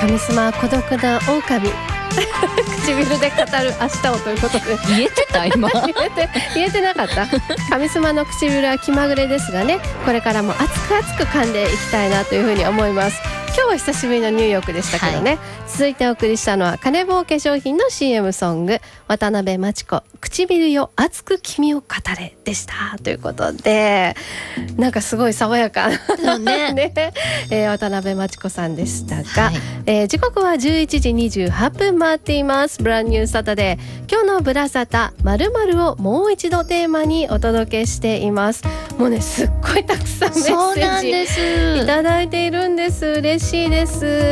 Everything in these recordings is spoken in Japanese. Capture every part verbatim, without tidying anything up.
神様孤独な狼唇で語る明日をということで言えてた今言えて言えてなかった神様の唇は気まぐれですがね、これからも熱く熱く噛んでいきたいなというふうに思います。今日は久しぶりのニューヨークでしたけどね、はい、続いてお送りしたのはカネボウ化粧品の シーエム ソング渡辺真知子唇よ熱く君を語れでしたということで、なんかすごい爽やかな、ねねえー、渡辺真知子さんでしたが、はい、えー、時刻はじゅういちじにじゅうはっぷん回っています。ブランニューサタデー、今日のブラサタ〇〇をもう一度テーマにお届けしています。もうねすっごいたくさんメッセージいただいているんです。嬉しいです。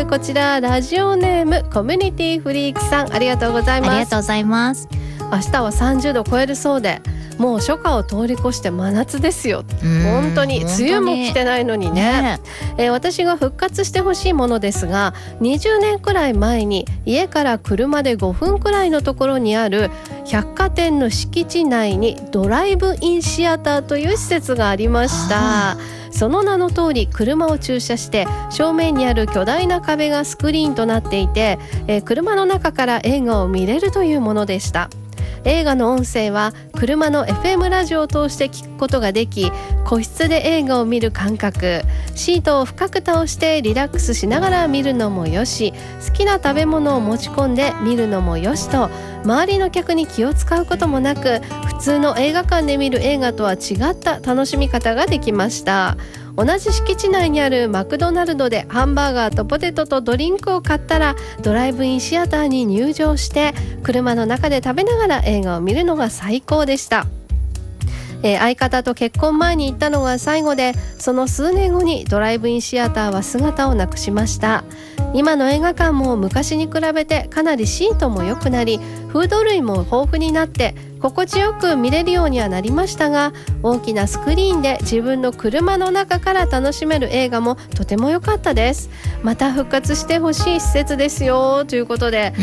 こちらラジオネームコミュニティフリークさん、ありがとうございます。 ありがとうございます。 明日はさんじゅうど超えるそうで、もう初夏を通り越して真夏ですよ。本当に梅雨も来てないのに ね, ね、えー、私が復活してほしいものですが、にじゅうねんくらい前に家から車でごふんくらいのところにある百貨店の敷地内にドライブインシアターという施設がありました。その名の通り車を駐車して正面にある巨大な壁がスクリーンとなっていて、えー、車の中から映画を見れるというものでした。映画の音声は車の エフエム ラジオを通して聞くことができ、個室で映画を見る感覚、シートを深く倒してリラックスしながら見るのもよし、好きな食べ物を持ち込んで見るのもよしと、周りの客に気を使うこともなく、普通の映画館で見る映画とは違った楽しみ方ができました。同じ敷地内にあるマクドナルドでハンバーガーとポテトとドリンクを買ったら、ドライブインシアターに入場して車の中で食べながら映画を見るのが最高でした。えー、相方と結婚前に行ったのが最後で、その数年後にドライブインシアターは姿をなくしました。今の映画館も昔に比べてかなりシートも良くなり、フード類も豊富になって心地よく見れるようにはなりましたが、大きなスクリーンで自分の車の中から楽しめる映画もとても良かったです。また復活してほしい施設ですよということで、うん、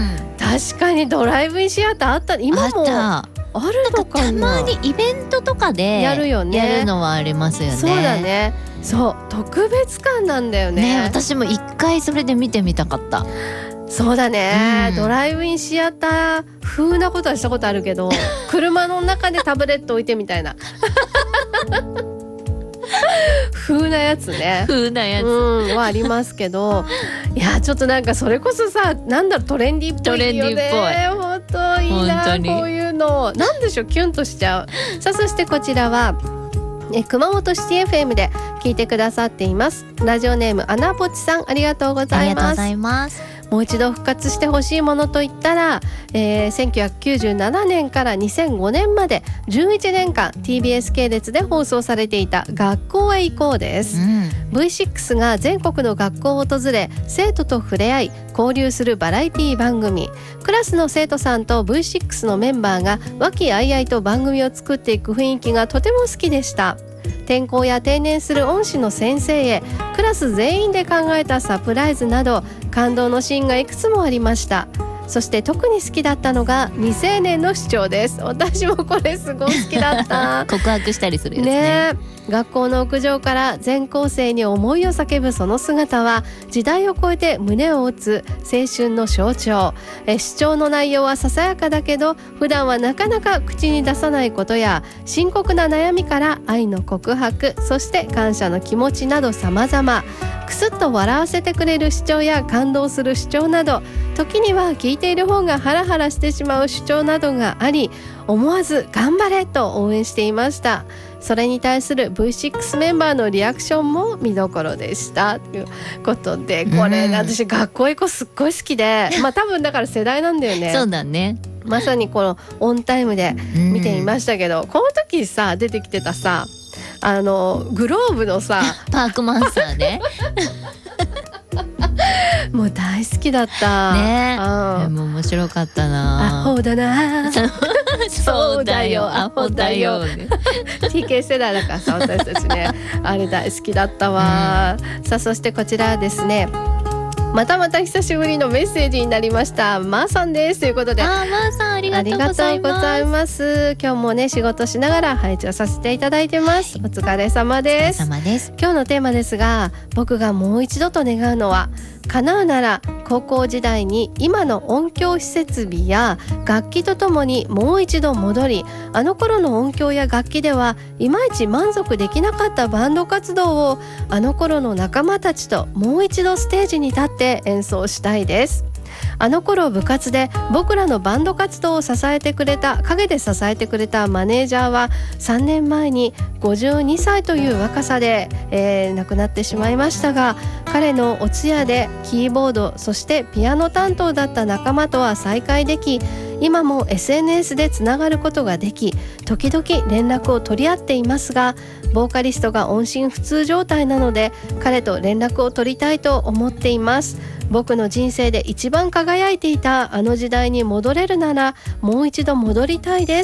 確かにドライブインシアターあった。今もあるのかな。 なんかたまにイベントとかでやるよね。やるのはありますよね。 そうだね。そう、特別感なんだよ ね, ね。私も一回それで見てみたかった。 そうだね、うん、ドライブインシアター風なことはしたことあるけど車の中でタブレット置いてみたいな風なやつね風なやつ、 うん、はありますけど、いやちょっとなんかそれこそさ、なんだろう、トレンディーっぽいよね。本当いいな、こういうのなんでしょう、キュンとしちゃう。さあそしてこちらはえ熊本シティ エフエム で聞いてくださっています。ラジオネームアナポチさん、ありがとうございます。 ありがとうございます。 もう一度復活してほしいものといったら、えー、せんきゅうひゃくきゅうじゅうななねんからにせんごねんまでじゅういちねんかん ティービーエス 系列で放送されていた学校へ行こうです、うん、ブイシックス が全国の学校を訪れ生徒と触れ合い交流するバラエティ番組。クラスの生徒さんと ブイシックス のメンバーが和気あいあいと番組を作っていく雰囲気がとても好きでした。転校や定年する恩師の先生へクラス全員で考えたサプライズなど感動のシーンがいくつもありました。そして特に好きだったのが未成年の主張です。私もこれすごい好きだった告白したりするやつ ね, ね学校の屋上から全校生に思いを叫ぶその姿は時代を超えて胸を打つ青春の象徴。え主張の内容はささやかだけど普段はなかなか口に出さないことや深刻な悩みから愛の告白、そして感謝の気持ちなど様々。くすっと笑わせてくれる主張や感動する主張など、時には聞いている方がハラハラしてしまう主張などがあり、思わず頑張れと応援していました。それに対する ブイシックス メンバーのリアクションも見どころでしたということで、これ、うん、私学校行こうすっごい好きで、まあ多分だから世代なんだよねそうだね。 まさにこのオンタイムで見ていましたけど、うん、この時さ出てきてたさあのグローブのさパークマンサーねもう大好きだったね。でも面白かったな。 アホだなそうだよアホだよ、ね、 ティーケー 世代だからさ私たちねあれ大好きだったわ、うん、さあそしてこちらですね、またまた久しぶりのメッセージになりました。まーさんですということで、 あーまーさんありがとうございます。ありがとうございます。 今日もね仕事しながら配置をさせていただいてます、はい、お疲れ様です。 お疲れ様です。 今日のテーマですが、僕がもう一度と願うのは叶うなら高校時代に今の音響施設備や楽器とともにもう一度戻り、あの頃の音響や楽器ではいまいち満足できなかったバンド活動をあの頃の仲間たちともう一度ステージに立って演奏したいです。あの頃部活で僕らのバンド活動を支えてくれた陰で支えてくれたマネージャーはさんねんまえにごじゅうにさいという若さで、えー、亡くなってしまいましたが、彼のお通夜でキーボードそしてピアノ担当だった仲間とは再会でき、今も エスエヌエス でつながることができ、時々連絡を取り合っていますが、ボーカリストが音信不通状態なので彼と連絡を取りたいと思っています。僕の人生で一番輝いていたあの時代に戻れるならもう一度戻りたいです。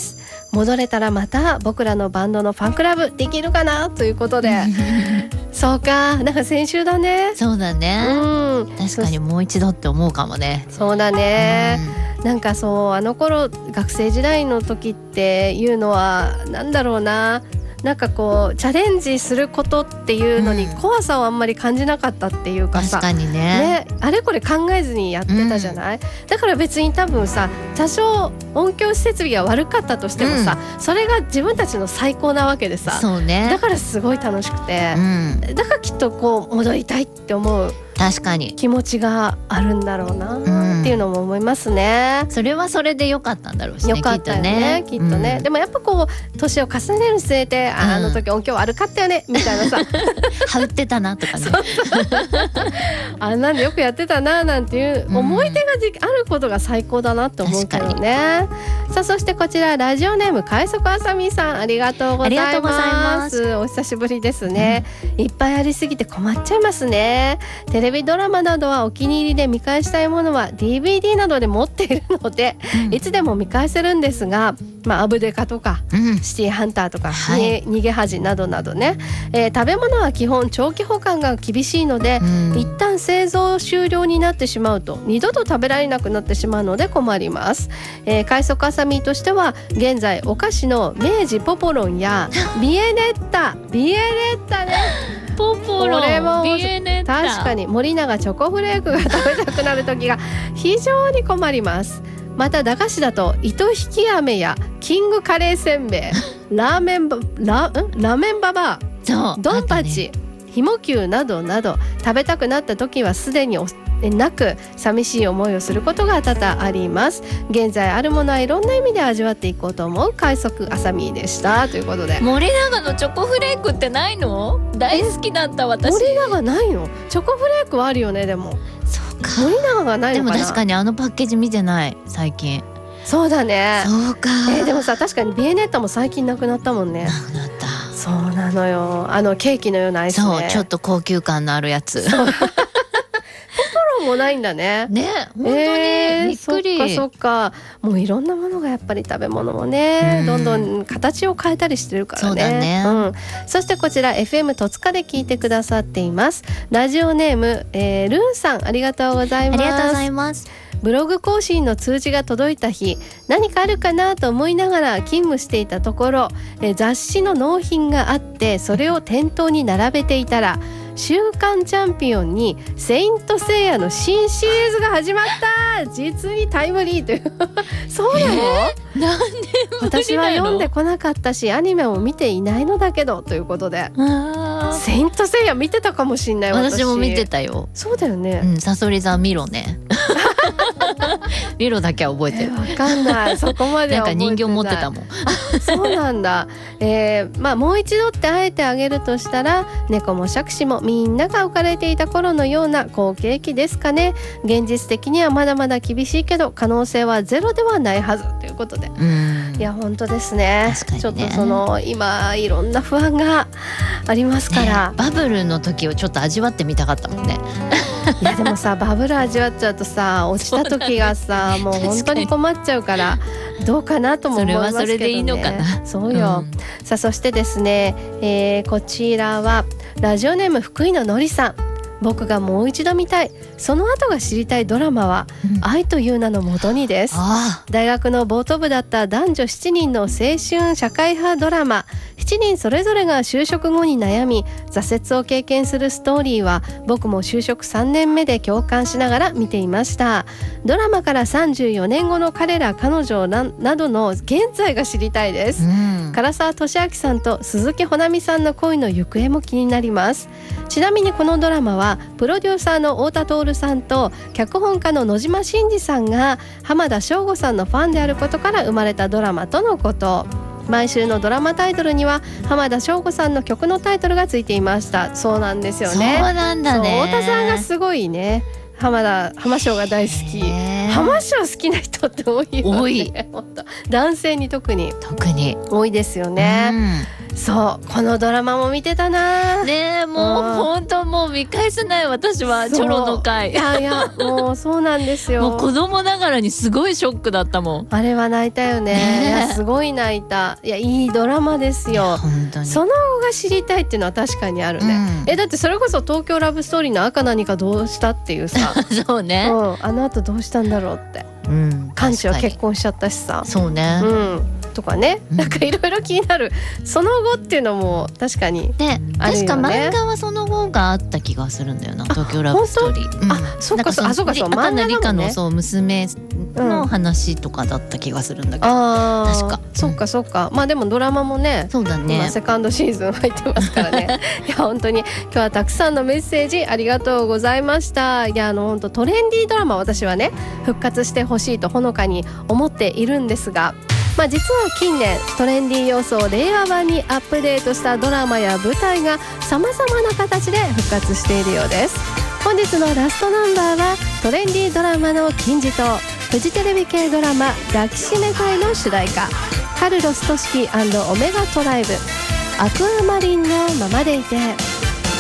戻れたらまた僕らのバンドのファンクラブできるかなということでそうか、なんか先週だね。 そうだね、うん、確かにもう一度って思うかもね。 そうだね、うん、なんかそうあの頃学生時代の時っていうのはなんだろうな、なんかこうチャレンジすることっていうのに怖さをあんまり感じなかったっていうかさ、 確かに ね, ねあれこれ考えずにやってたじゃない、うん、だから別に多分さ多少音響施設備が悪かったとしてもさ、うん、それが自分たちの最高なわけでさ、 そうね、 だからすごい楽しくて、うん、だからきっとこう戻りたいって思う確かに気持ちがあるんだろうなっていうのも思いますね、 うん、それはそれで良かったんだろうしね。 良かったよねきっとね、きっとね、うん、でもやっぱこう年を重ねるにつれて、うん、あの時音響悪かったよねみたいなさはうってたなとかねあんなんでよくやってたななんていう思い出がであることが最高だなと思うけどね。さあそしてこちらラジオネーム快速あさみさん、ありがとうございます。ありがとうございます。お久しぶりですね、うん、いっぱいありすぎて困っちゃいますね。テレビドラマなどはお気に入りで見返したいものは ディーブイディー などで持っているので、うん、いつでも見返せるんですが、まあ、アブデカとか、うん、シティハンターとか、はい、逃げ恥などなどね、えー、食べ物は基本長期保管が厳しいので、うん、一旦製造終了になってしまうと二度と食べられなくなってしまうので困ります、えー、快速あさみとしては現在お菓子の明治ポポロンやビエネッタビエネッタねポポロンビエネッタ、 確かに森永チョコフレークが食べたくなる時が非常に困ります。また駄菓子だと糸引き飴やキングカレーせんべいラーメンバラ、んラーメンババアドンパチ、ひもきゅうなどなど食べたくなった時はすでになく寂しい思いをすることが多々あります。現在あるものはいろんな意味で味わっていこうと思う快速あさみでしたということで、 森永のチョコフレークってないの？大好きだった私。 森永ないの？チョコフレークはあるよね。でもそうか、 森永がないのかな。 でも確かにあのパッケージ見てない最近。 そうだね。 そうか、 えー、でもさ確かにビエネッタも最近なくなったもんね。 なくなった。 そうなのよ、あのケーキのようなアイスね。 そうちょっと高級感のあるやつポポロンもないんだね。 ね、本当に、えー、びっくり。 そっかそっか、もういろんなものがやっぱり食べ物もね、うん、どんどん形を変えたりしてるからね。 そうだね、 うん、そしてこちら エフエム 戸塚で聞いてくださっていますラジオネーム、えー、ルーンさん、ありがとうございます。 ありがとうございます。 ブログ更新の通知が届いた日、何かあるかなと思いながら勤務していたところ、え雑誌の納品があってそれを店頭に並べていたら、週刊チャンピオンにセイントセイヤの新シリーズが始まった、実にタイムリーというそうなの、 えー、なんで無理なの？ 私は読んでこなかったしアニメも見ていないのだけどということで、セイントセイヤ見てたかもしんない。 私, 私も見てたよ。 そうだよね、 うん、サソリ座ミロねミロだけは覚えてる。 わ、えー、かんないそこまでは覚えてない。 なんか人形持ってたもんそうなんだ、えーまあ、もう一度ってあえてあげるとしたら、猫も杓子もみんなが置かれていた頃のような好景気ですかね。現実的にはまだまだ厳しいけど可能性はゼロではないはずということで、うん、いや本当です ね, ねちょっとその今いろんな不安がありますから、 ね、バブルの時をちょっと味わってみたかったもんねいやでもさバブル味わっちゃうとさ落ちた時がさもう本当に困っちゃうからどうかなとも思いますけどね。 それはそれでいいのかな。 そうよ、うん、さあそしてですね、えー、こちらはラジオネーム福井ののりさん、 僕がもう一度見たい、その後が知りたいドラマは、うん、愛という名のもとにです。大学のボート部だった男女しちにんの青春社会派ドラマ。しちにんそれぞれが就職後に悩み挫折を経験するストーリーは、僕も就職さんねんめで共感しながら見ていました。ドラマからさんじゅうよねんごの彼ら彼女 な, などの現在が知りたいです、うん、唐沢寿明さんと鈴木保奈美さんの恋の行方も気になります。ちなみにこのドラマはプロデューサーの太田徹さんと脚本家の野島伸司さんが浜田省吾さんのファンであることから生まれたドラマとのこと。毎週のドラマタイトルには浜田省吾さんの曲のタイトルがついていました。そうなんですよね。 そうなんだね。 太田さんがすごいね、浜田浜省が大好き。浜省好きな人って多いよね。多い。男性に特に特に多いですよね、うん、そうこのドラマも見てたなねえ。もう本当もう見返せない私はチョロの回。 いやいやもうそうなんですよ。 もう子供ながらにすごいショックだったもん。 あれは泣いたよ ね, ねいやすごい泣いた。いやいいドラマですよ。 本当にその後が知りたいっていうのは確かにあるね、うん、えだってそれこそ東京ラブストーリーの赤何かどうしたっていうさそうね、 うん、あの後どうしたんだろうって、うん、幹事は結婚しちゃったしさ。 そうね、 うん、とかね、なんかいろいろ気になる、うん、その後っていうのも確かにあるよね。 確か漫画はその後があった気がするんだよな、東京ラブストーリー、うん、 あそうかそうあそうかそう赤名理香のそう娘の話とかだった気がするんだけど、うん、あ確かそうかそうか、まあでもドラマもね、 そうだね、 セカンドシーズン入ってますからねいや本当に今日はたくさんのメッセージありがとうございました。いやあの本当トレンディードラマ、私はね復活してほしいとほのかに思っているんですが、まあ、実は近年トレンディー要素を令和版にアップデートしたドラマや舞台がさまざまな形で復活しているようです。本日のラストナンバーはトレンディードラマの金字塔、フジテレビ系ドラマ抱きしめたいの主題歌、カルロス・トシキ&オメガトライブ、アクアマリンのままでいて。